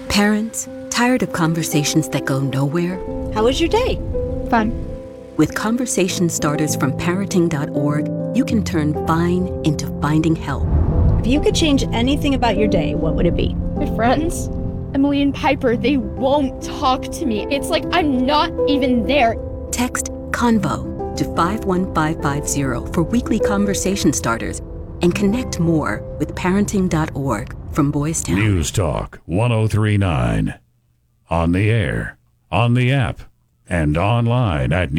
Parents, tired of conversations that go nowhere? How was your day? Fun. With conversation starters from parenting.org, you can turn fine into finding help. If you could change anything about your day, what would it be? My friends, Emily and Piper, they won't talk to me. It's like I'm not even there. Text CONVO to 51550 for weekly conversation starters and connect more with parenting.org from Boys Town. News Talk 1039. On the air, on the app, and online at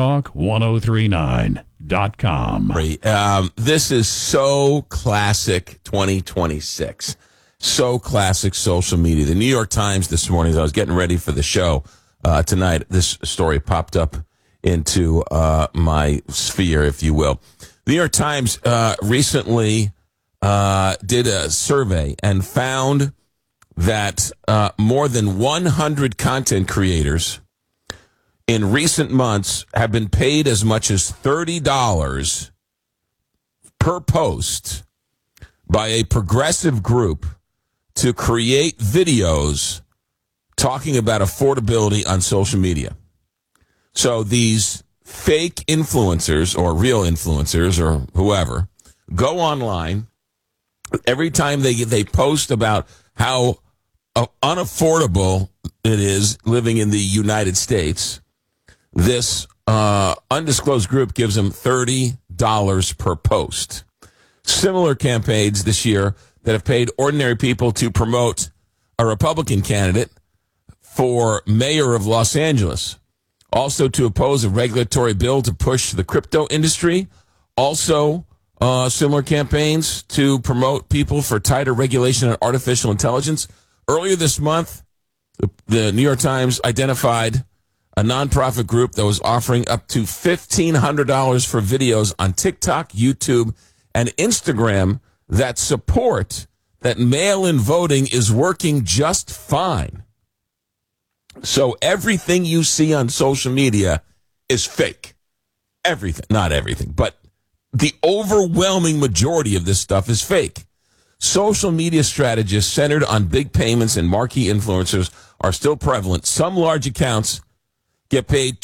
newstalk1039.com. This is so classic 2026. So classic social media. The New York Times this morning, as I was getting ready for the show tonight, this story popped up into my sphere, if you will. The New York Times recently did a survey and found that more than 100 content creators in recent months have been paid as much as $30 per post by a progressive group to create videos talking about affordability on social media. So these fake influencers or real influencers or whoever go online. Every time they post about how unaffordable it is living in the United States, this undisclosed group gives them $30 per post. Similar campaigns this year that have paid ordinary people to promote a Republican candidate for mayor of Los Angeles. Also to oppose a regulatory bill to push the crypto industry. Also, similar campaigns to promote people for tighter regulation on artificial intelligence. Earlier this month, the New York Times identified a nonprofit group that was offering up to $1,500 for videos on TikTok, YouTube, and Instagram that support that mail-in voting is working just fine. So everything you see on social media is fake. Everything, not everything, but the overwhelming majority of this stuff is fake. Social media strategists centered on big payments and marquee influencers are still prevalent. Some large accounts get paid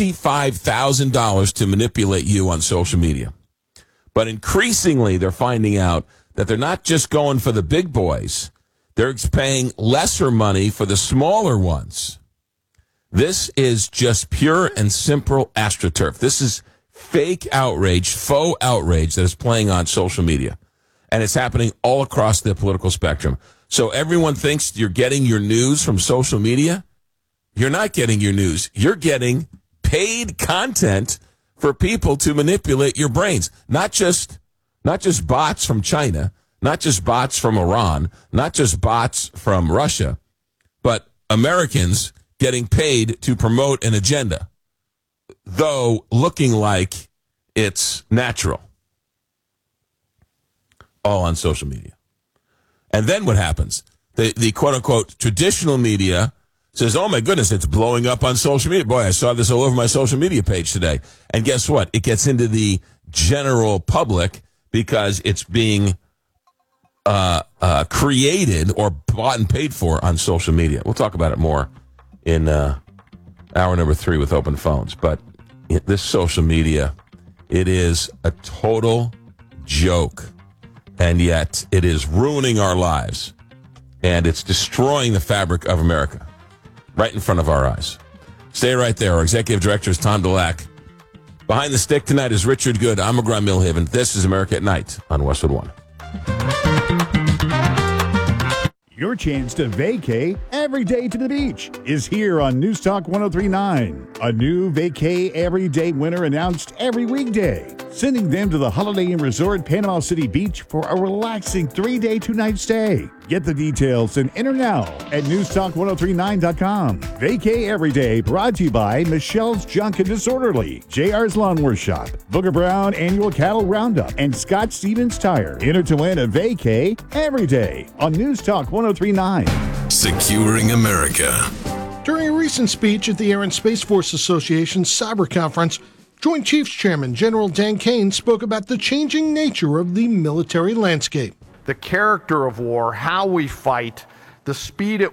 $25,000 to manipulate you on social media. But increasingly, they're finding out that they're not just going for the big boys. They're paying lesser money for the smaller ones. This is just pure and simple AstroTurf. This is fake outrage, faux outrage that is playing on social media. And it's happening all across the political spectrum. So everyone thinks you're getting your news from social media. You're not getting your news. You're getting paid content for people to manipulate your brains. Not just bots from China, not just bots from Iran, not just bots from Russia, but Americans getting paid to promote an agenda, though looking like it's natural. All on social media. And then what happens? The quote-unquote traditional media says, oh, my goodness, it's blowing up on social media. Boy, I saw this all over my social media page today. And guess what? It gets into the general public because it's being created or bought and paid for on social media. We'll talk about it more in hour number 3 with open phones. But this social media, it is a total joke. And yet it is ruining our lives. And it's destroying the fabric of America right in front of our eyes. Stay right there. Our executive director is Tom Dulac. Behind the stick tonight is Richard Good. I'm McGraw Milhaven. This is America at Night on Westwood One. Your chance to vacay every day to the beach is here on News Talk 1039. A new vacay every day winner announced every weekday, sending them to the Holiday Inn Resort Panama City Beach for a relaxing 3-day, 2-night stay. Get the details and enter now at newstalk1039.com. Vacay every day brought to you by Michelle's Junk and Disorderly, JR's Lawn Workshop, Booker Brown Annual Cattle Roundup, and Scott Stevens Tire. Enter to win a vacay every day on News Talk 1039. Securing America. During a recent speech at the Air and Space Force Association's Cyber Conference, Joint Chiefs Chairman General Dan Kane spoke about the changing nature of the military landscape. The character of war, how we fight, the speed at